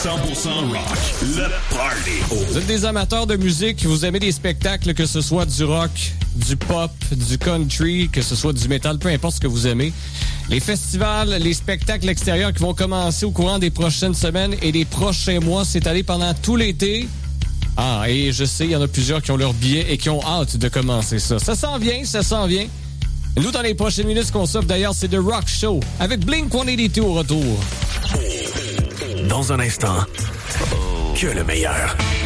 rock, le party. Vous êtes des amateurs de musique, vous aimez des spectacles, que ce soit du rock, du pop, du country, que ce soit du métal, peu importe ce que vous aimez. Les festivals, les spectacles extérieurs qui vont commencer au courant des prochaines semaines et des prochains mois, s'étaler pendant tout l'été. Ah, et je sais, il y en a plusieurs qui ont leurs billets et qui ont hâte de commencer ça. Ça s'en vient, ça s'en vient. Nous, dans les prochaines minutes, ce qu'on s'offre d'ailleurs, c'est The Rock Show avec Blink-182 au retour. Dans un instant, que le meilleur.